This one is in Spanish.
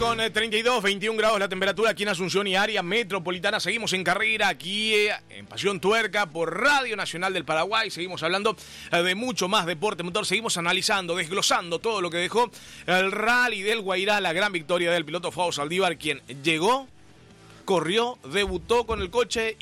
Con 32, 21 grados la temperatura aquí en Asunción y área metropolitana. Seguimos en carrera aquí en Pasión Tuerca por Radio Nacional del Paraguay. Seguimos hablando de mucho más deporte motor. Seguimos analizando, desglosando todo lo que dejó el Rally del Guairá. La gran victoria del piloto Fausto Saldívar, quien llegó, corrió, debutó con el coche